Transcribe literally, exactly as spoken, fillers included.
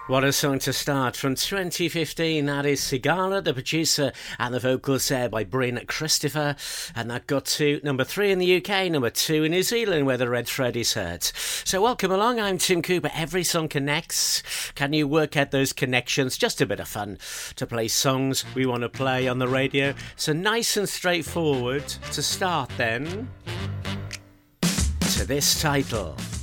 What a song to start from twenty fifteen. That is Sigala, the producer, and the vocals there by Bryn Christopher. And that got to number three in the U K, number two in New Zealand, where the Red Thread is heard. So welcome along, I'm Tim Cooper. Every song connects. Can you work out those connections? Just a bit of fun to play songs we want to play on the radio. So nice and straightforward to start then. To this title.